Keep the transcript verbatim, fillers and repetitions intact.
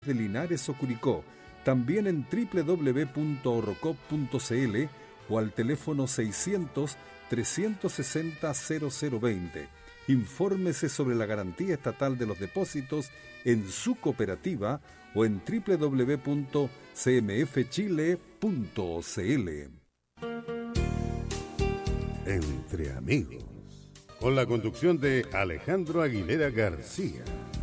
de Linares o Curicó, también en doble u doble u doble u punto orocop punto c l o al teléfono seiscientos, trescientos sesenta, cero cero veinte. Infórmese sobre la garantía estatal de los depósitos en su cooperativa o en doble u doble u doble u punto c m f chile punto c l. Entre amigos, con la conducción de Alejandro Aguilera García.